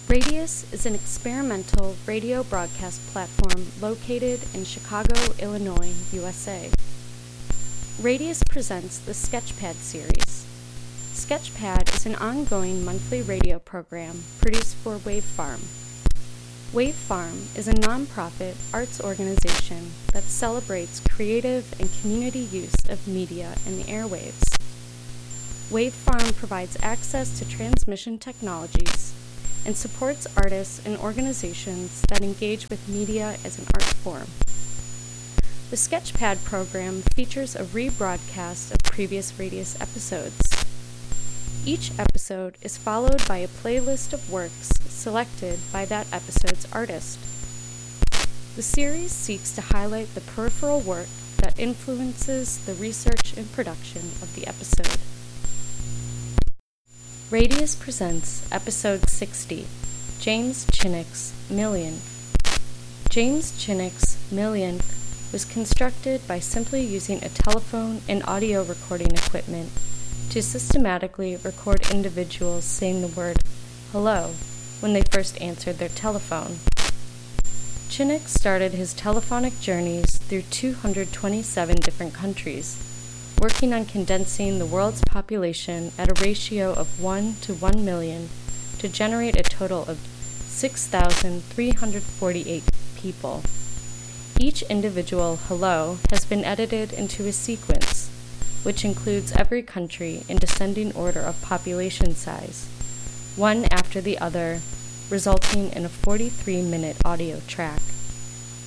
Radius is an experimental radio broadcast platform located in Chicago, Illinois, USA. Radius presents the Sketchpad series. Sketchpad is an ongoing monthly radio program produced for Wave Farm. Wave Farm is a nonprofit arts organization that celebrates creative and community use of media in the airwaves. Wave Farm provides access to transmission technologies and supports artists and organizations that engage with media as an art form. The Sketchpad program features a rebroadcast of previous Radius episodes. Each episode is followed by a playlist of works selected by that episode's artist. The series seeks to highlight the peripheral work that influences the research and production of the episode. Radius presents Episode 60, James Chinook's Millionth. James Chinook's Millionth was constructed by simply using a telephone and audio recording equipment to systematically record individuals saying the word hello when they first answered their telephone. Chinook started his telephonic journeys through 227 different countries, working on condensing the world's population at a ratio of 1 to 1 million to generate a total of 6,348 people. Each individual hello has been edited into a sequence, which includes every country in descending order of population size, one after the other, resulting in a 43-minute audio track.